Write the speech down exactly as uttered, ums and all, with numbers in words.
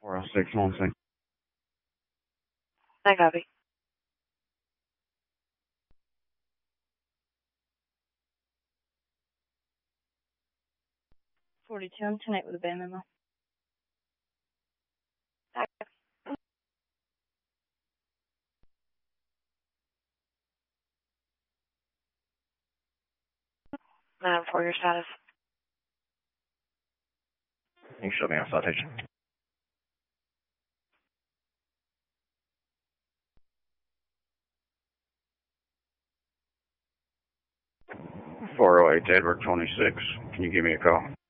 four oh six one six. I copy. forty-two, I'm ten eight with a band memo. I nine four, your status. You show me on citation. four oh eight Edward twenty-six. Can you give me a call?